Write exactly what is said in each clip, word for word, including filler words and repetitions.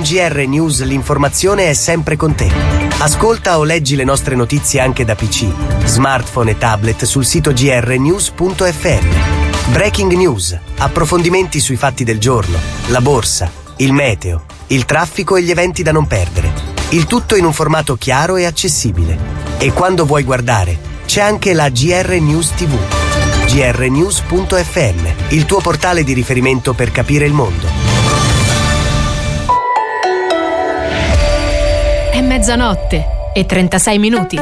G R News l'informazione è sempre con te. Ascolta o leggi le nostre notizie anche da P C, smartphone e tablet sul sito g r news punto f m. Breaking News, approfondimenti sui fatti del giorno, la borsa, il meteo, il traffico e gli eventi da non perdere. Il tutto in un formato chiaro e accessibile. E quando vuoi guardare, c'è anche la G R News T V. g r news punto f m, il tuo portale di riferimento per capire il mondo. È mezzanotte e trentasei minuti.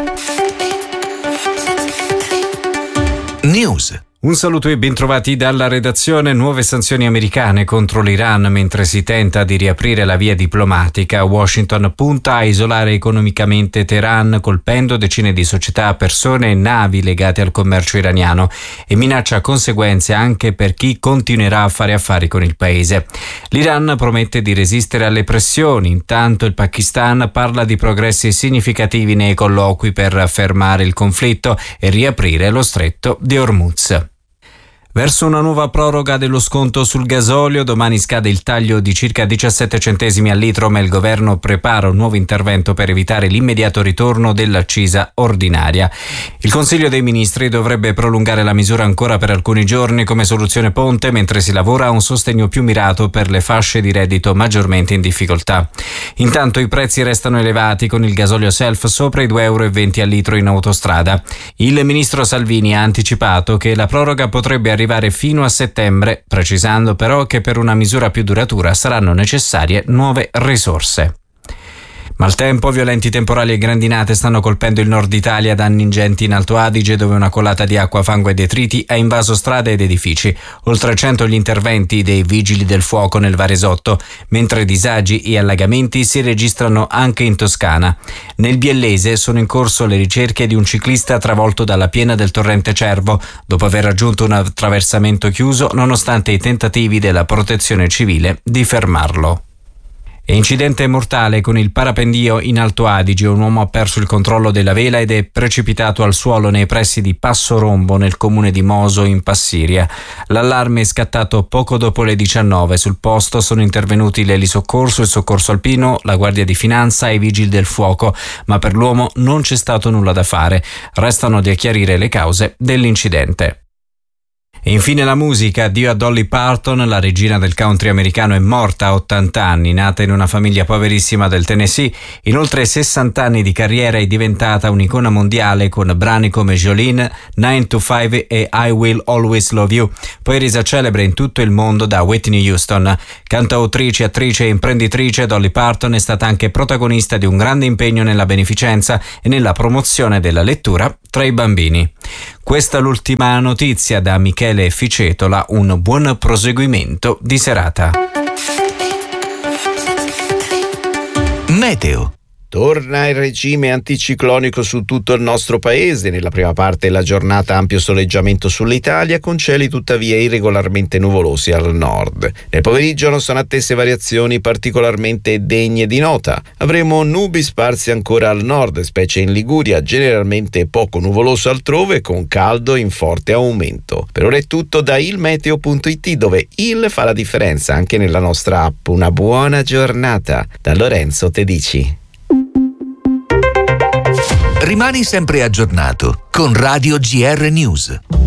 News. Un saluto e bentrovati dalla redazione. Nuove sanzioni americane contro l'Iran mentre si tenta di riaprire la via diplomatica. Washington punta a isolare economicamente Teheran, colpendo decine di società, persone e navi legate al commercio iraniano, e minaccia conseguenze anche per chi continuerà a fare affari con il paese. L'Iran promette di resistere alle pressioni. Intanto il Pakistan parla di progressi significativi nei colloqui per fermare il conflitto e riaprire lo stretto di Hormuz. Verso una nuova proroga dello sconto sul gasolio, domani scade il taglio di circa diciassette centesimi al litro, ma il governo prepara un nuovo intervento per evitare l'immediato ritorno dell'accisa ordinaria. Il Consiglio dei Ministri dovrebbe prolungare la misura ancora per alcuni giorni come soluzione ponte, mentre si lavora a un sostegno più mirato per le fasce di reddito maggiormente in difficoltà. Intanto i prezzi restano elevati, con il gasolio self sopra i due virgola venti euro al litro in autostrada. Il ministro Salvini ha anticipato che la proroga potrebbe arrivare arrivare fino a settembre, precisando però che per una misura più duratura saranno necessarie nuove risorse. Maltempo, violenti temporali e grandinate stanno colpendo il nord Italia, danni ingenti in Alto Adige, dove una colata di acqua, fango e detriti ha invaso strade ed edifici. Oltre cento gli interventi dei vigili del fuoco nel Varesotto, mentre disagi e allagamenti si registrano anche in Toscana. Nel Biellese sono in corso le ricerche di un ciclista travolto dalla piena del torrente Cervo, dopo aver raggiunto un attraversamento chiuso, nonostante i tentativi della protezione civile di fermarlo. E incidente mortale con il parapendio in Alto Adige. Un uomo ha perso il controllo della vela ed è precipitato al suolo nei pressi di Passo Rombo, nel comune di Moso, in Passiria. L'allarme è scattato poco dopo le diciannove. Sul posto sono intervenuti l'elisoccorso, il soccorso alpino, la Guardia di Finanza e i vigili del fuoco, ma per l'uomo non c'è stato nulla da fare. Restano da chiarire le cause dell'incidente. E infine la musica. Addio a Dolly Parton, la regina del country americano è morta a ottanta anni. Nata in una famiglia poverissima del Tennessee, in oltre sessanta anni di carriera è diventata un'icona mondiale con brani come Jolene, nine to five e I Will Always Love You, poi resa celebre in tutto il mondo da Whitney Houston. Cantautrice, attrice e imprenditrice, Dolly Parton è stata anche protagonista di un grande impegno nella beneficenza e nella promozione della lettura tra i bambini. Questa è l'ultima notizia da Michele Ficetola. Un buon proseguimento di serata. Meteo. Torna il regime anticiclonico su tutto il nostro paese. Nella prima parte della giornata ampio soleggiamento sull'Italia, con cieli tuttavia irregolarmente nuvolosi al nord. Nel pomeriggio non sono attese variazioni particolarmente degne di nota. Avremo nubi sparse ancora al nord, specie in Liguria, generalmente poco nuvoloso altrove, con caldo in forte aumento. Per ora è tutto da ilmeteo punto it, dove il fa la differenza anche nella nostra app. Una buona giornata da Lorenzo Tedici. Rimani sempre aggiornato con Radio G R News.